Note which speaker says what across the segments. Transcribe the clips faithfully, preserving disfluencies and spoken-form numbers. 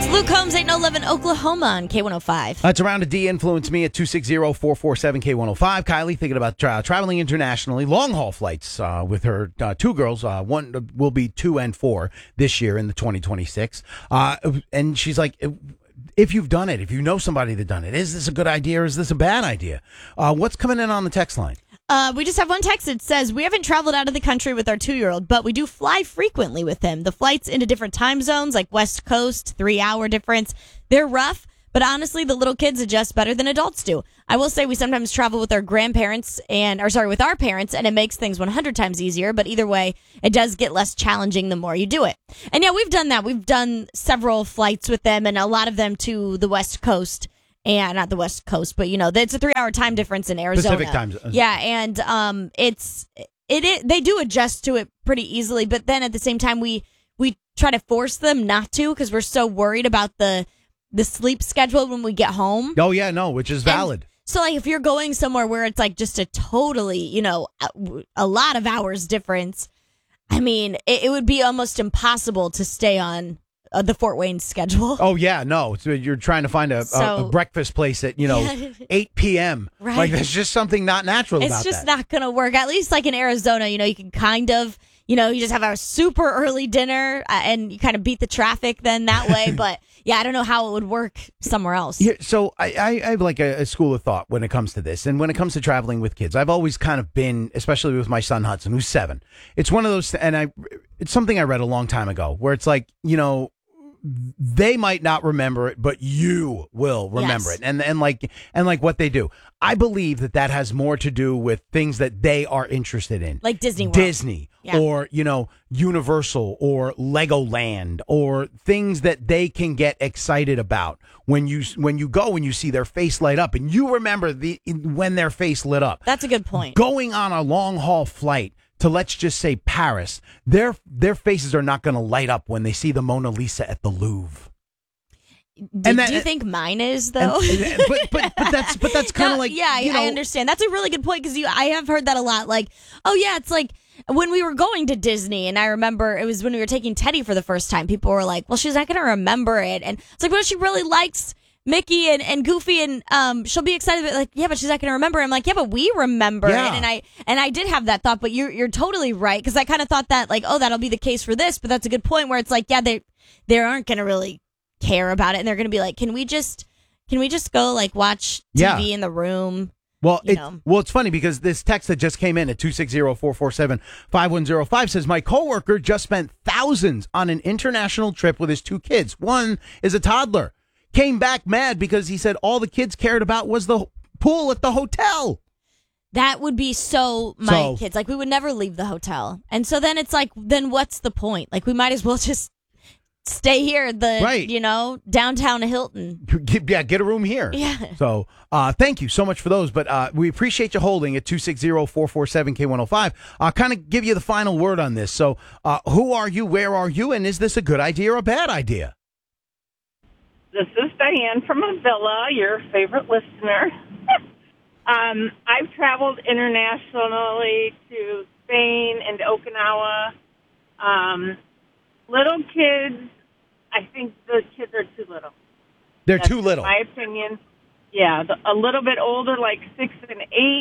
Speaker 1: Luke Combs, eight eleven Oklahoma on K one oh five.
Speaker 2: Uh, it's around a D. Influence me at two six zero, four four seven, K one oh five. Kylie thinking about tra- traveling internationally, long-haul flights uh, with her uh, two girls. Uh, one uh, will be two and four this year in the twenty twenty-six. Uh, and she's like, if you've done it, if you know somebody that done it, is this a good idea or is this a bad idea? Uh, what's coming in on the text line?
Speaker 1: Uh, we just have one text that says, we haven't traveled out of the country with our two-year-old, but we do fly frequently with him. The flights into different time zones, like West Coast, three-hour difference, they're rough, but honestly, the little kids adjust better than adults do. I will say we sometimes travel with our grandparents, and or sorry, with our parents, and it makes things one hundred times easier, but either way, it does get less challenging the more you do it. And yeah, we've done that. We've done several flights with them, and a lot of them to the West Coast. And not the West Coast, but you know, it's a three-hour time difference in Arizona.
Speaker 2: Pacific time zone.
Speaker 1: Yeah, and um, it's it, it. They do adjust to it pretty easily, but then at the same time, we we try to force them not to because we're so worried about the the sleep schedule when we get home.
Speaker 2: Oh yeah, no, which is valid.
Speaker 1: And so, like, if you're going somewhere where it's like just a totally, you know, a, a lot of hours difference, I mean, it, it would be almost impossible to stay on Uh, the Fort Wayne schedule.
Speaker 2: Oh, yeah, no. So you're trying to find a,
Speaker 1: So,
Speaker 2: a, a breakfast place at, you know, eight p.m.
Speaker 1: Right.
Speaker 2: Like, there's just something not natural
Speaker 1: It's
Speaker 2: about
Speaker 1: just
Speaker 2: that.
Speaker 1: not going to work. At least, like in Arizona, you know, you can kind of, you know, you just have a super early dinner uh, and you kind of beat the traffic then that way. But yeah, I don't know how it would work somewhere else.
Speaker 2: Here, so I, I, I have like a, a school of thought when it comes to this. And when it comes to traveling with kids, I've always kind of been, especially with my son Hudson, who's seven. It's one of those, and I, it's something I read a long time ago where it's like, you know, they might not remember it, but you will remember
Speaker 1: Yes.
Speaker 2: it. And and like and like what they do. I believe that that has more to do with things that they are interested in.
Speaker 1: Like Disney World.
Speaker 2: Disney
Speaker 1: Yeah.
Speaker 2: or, you know, Universal or Legoland or things that they can get excited about. When you when you go and you see their face light up and you remember the when their face lit up.
Speaker 1: That's a good point.
Speaker 2: Going on a long haul flight to, let's just say, Paris, their their faces are not going to light up when they see the Mona Lisa at the Louvre.
Speaker 1: Do,
Speaker 2: And that-
Speaker 1: do you think mine is,
Speaker 2: And-
Speaker 1: though?
Speaker 2: but, but but that's but that's kind of
Speaker 1: No,
Speaker 2: like,
Speaker 1: yeah,
Speaker 2: you know,
Speaker 1: I understand. That's a really good point because you, I have heard that a lot. Like, oh yeah, it's like when we were going to Disney, and I remember it was when we were taking Teddy for the first time. People were like, "Well, she's not going to remember it," and it's like, "Well, she really likes Mickey and, and Goofy, and um, she'll be excited." But like, yeah, but she's not going to remember. I'm like, yeah, but we remember
Speaker 2: Yeah.
Speaker 1: it, and I and I did have that thought. But you're you're totally right because I kind of thought that like, oh, that'll be the case for this. But that's a good point where it's like, yeah, they they aren't going to really care about it, and they're going to be like, can we just can we just go like watch T V
Speaker 2: Yeah.
Speaker 1: in the room?
Speaker 2: Well,
Speaker 1: you
Speaker 2: it,
Speaker 1: know.
Speaker 2: well, it's funny because this text that just came in at two six zero, four four seven, five one zero five says, my coworker just spent thousands on an international trip with his two kids. One is a toddler. Came back mad because he said all the kids cared about was the pool at the hotel.
Speaker 1: That would be so my
Speaker 2: So-
Speaker 1: kids. Like, we would never leave the hotel. And so then it's like, then what's the point? Like, we might as well just stay here, the,
Speaker 2: Right.
Speaker 1: you know, downtown Hilton.
Speaker 2: Get- Yeah, get a room here.
Speaker 1: Yeah.
Speaker 2: So uh, thank you so much for those. But uh, we appreciate you holding at two six zero, four four seven, K one oh five. I'll kind of give you the final word on this. So uh, who are you? Where are you? And is this a good idea or a bad idea?
Speaker 3: This is Diane from Avila, your favorite listener. um, I've traveled internationally to Spain and Okinawa. Um, little kids, I think the kids are too little.
Speaker 2: They're
Speaker 3: That's
Speaker 2: too little.
Speaker 3: my opinion. Yeah, the, a little bit older, like six and eight.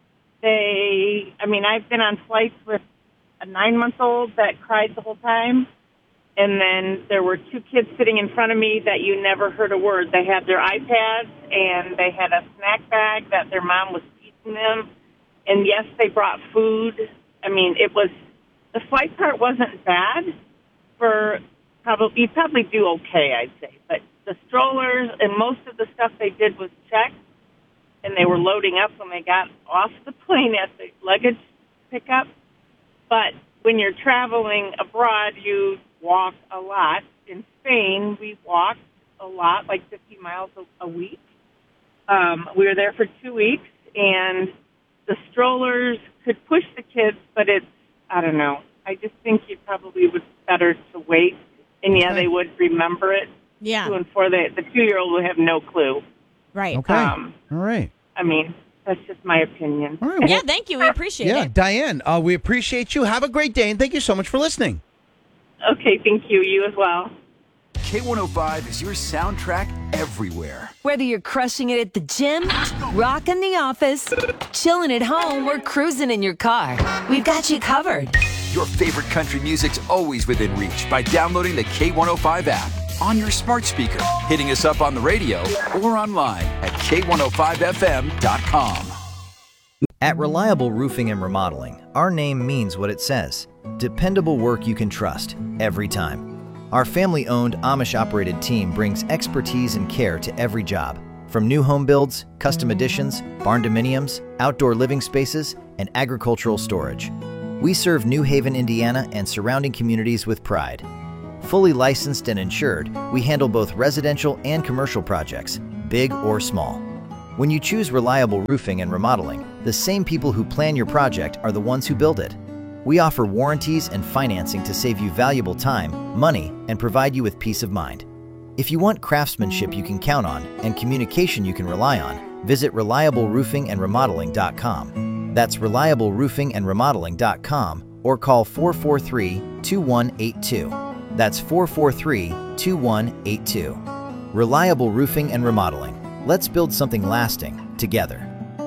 Speaker 3: They, I mean, I've been on flights with a nine-month-old that cried the whole time. And then there were two kids sitting in front of me that you never heard a word. They had their iPads, and they had a snack bag that their mom was feeding them. And, yes, they brought food. I mean, it was – the flight part wasn't bad for probably – you'd probably do okay, I'd say. But the strollers and most of the stuff they did was checked, and they were loading up when they got off the plane at the luggage pickup. But when you're traveling abroad, you – walk a lot. In Spain, we walked a lot, like fifty miles a, a week. Um, we were there for two weeks, and the strollers could push the kids, but it's, I don't know. I just think you probably would better to wait. And, yeah,
Speaker 2: Okay.
Speaker 3: they would remember it.
Speaker 1: Yeah.
Speaker 3: Two and four, the, the two-year-old would have no clue.
Speaker 1: Right.
Speaker 2: Okay.
Speaker 3: Um,
Speaker 2: All right.
Speaker 3: I mean, that's just my opinion.
Speaker 2: All right. Well,
Speaker 1: Yeah, thank you. We appreciate
Speaker 2: yeah,
Speaker 1: it.
Speaker 2: Diane, uh, we appreciate you. Have a great day, and thank you so much for listening.
Speaker 3: Okay, thank you. You as well.
Speaker 4: K one oh five is your soundtrack everywhere.
Speaker 5: Whether you're crushing it at the gym, rocking the office, chilling at home, or cruising in your car, we've got you covered.
Speaker 4: Your favorite country music's always within reach by downloading the K one oh five app on your smart speaker, hitting us up on the radio, or online at K one oh five F M dot com.
Speaker 6: At Reliable Roofing and Remodeling, our name means what it says. Dependable work you can trust, every time. Our family-owned, Amish-operated team brings expertise and care to every job. From new home builds, custom additions, barn dominiums, outdoor living spaces, and agricultural storage. We serve New Haven, Indiana, and surrounding communities with pride. Fully licensed and insured, we handle both residential and commercial projects, big or small. When you choose Reliable Roofing and Remodeling, the same people who plan your project are the ones who build it. We offer warranties and financing to save you valuable time, money, and provide you with peace of mind. If you want craftsmanship you can count on and communication you can rely on, visit reliable roofing and remodeling dot com. That's reliable roofing and remodeling dot com or call four four three, two one eight two. That's four four three, two one eight two. Reliable Roofing and Remodeling. Let's build something lasting together.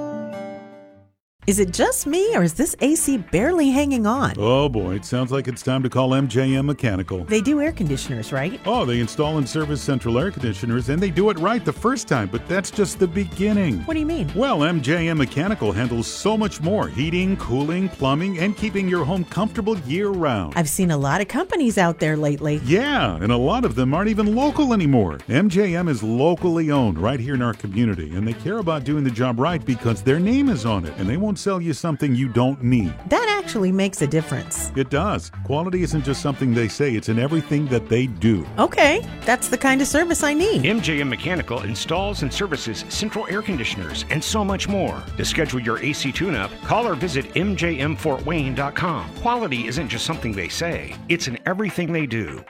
Speaker 7: Is it just me, or is this A C barely hanging on?
Speaker 8: Oh boy, it sounds like it's time to call M J M Mechanical.
Speaker 7: They do air conditioners, right?
Speaker 8: Oh, they install and service central air conditioners, and they do it right the first time, but that's just the beginning.
Speaker 7: What do you mean?
Speaker 8: Well, M J M Mechanical handles so much more: heating, cooling, plumbing, and keeping your home comfortable year-round.
Speaker 7: I've seen a lot of companies out there lately.
Speaker 8: Yeah, and a lot of them aren't even local anymore. M J M is locally owned right here in our community, and they care about doing the job right because their name is on it, and they won't sell you something you don't need.
Speaker 7: That actually makes a difference.
Speaker 8: It does. Quality isn't just something they say, it's in everything that they do.
Speaker 7: Okay, that's the kind of service I need.
Speaker 9: M J M Mechanical installs and services central air conditioners and so much more. To schedule your A C tune-up, call or visit M J M Fort Wayne dot com. Quality isn't just something they say, it's in everything they do.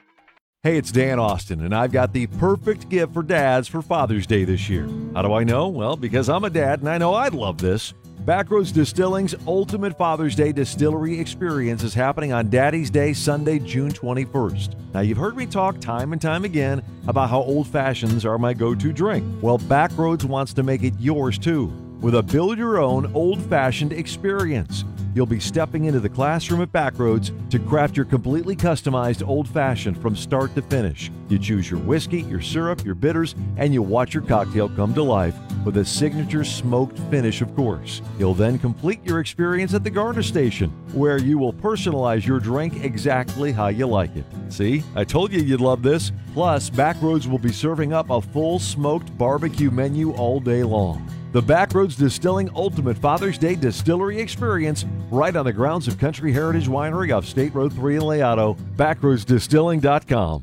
Speaker 10: Hey, it's Dan Austin, and I've got the perfect gift for dads for Father's Day this year. How do I know? Well, because I'm a dad, and I know I'd love this. Backroads Distilling's Ultimate Father's Day Distillery Experience is happening on Daddy's Day, Sunday, June twenty-first. Now, you've heard me talk time and time again about how Old Fashions are my go-to drink. Well, Backroads wants to make it yours, too, with a build-your-own old-fashioned experience. You'll be stepping into the classroom at Backroads to craft your completely customized old-fashioned from start to finish. You choose your whiskey, your syrup, your bitters, and you watch your cocktail come to life with a signature smoked finish, of course. You'll then complete your experience at the Garnish Station, where you will personalize your drink exactly how you like it. See, I told you you'd love this. Plus, Backroads will be serving up a full smoked barbecue menu all day long. The Backroads Distilling Ultimate Father's Day Distillery Experience, right on the grounds of Country Heritage Winery off State Road three in Leato, backroads distilling dot com.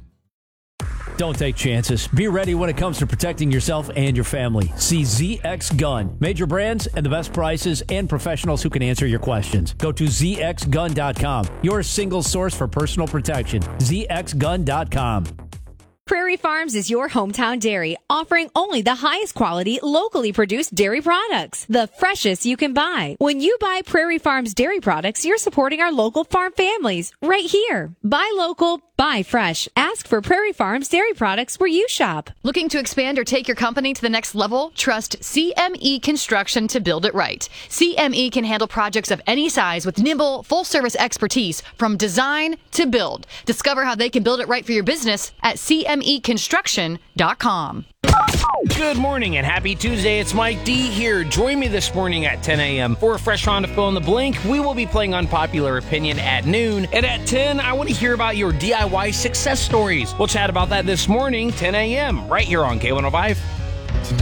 Speaker 11: Don't take chances. Be ready when it comes to protecting yourself and your family. See Z X Gun. Major brands and the best prices and professionals who can answer your questions. Go to Z X gun dot com. Your single source for personal protection. Z X gun dot com.
Speaker 12: Prairie Farms is your hometown dairy, offering only the highest quality, locally produced dairy products, the freshest you can buy. When you buy Prairie Farms dairy products, you're supporting our local farm families right here. Buy local, buy fresh. Ask for Prairie Farms dairy products where you shop.
Speaker 13: Looking to expand or take your company to the next level? Trust C M E Construction to build it right. C M E can handle projects of any size with nimble, full-service expertise from design to build. Discover how they can build it right for your business at C M E construction dot com.
Speaker 14: Good morning and happy Tuesday. It's Mike D here. Join me this morning at ten a.m. for a fresh round of Fill in the Blank. We will be playing Unpopular Opinion at noon. And at ten, I want to hear about your D I Y success stories. We'll chat about that this morning, ten a.m. right here on K one oh five.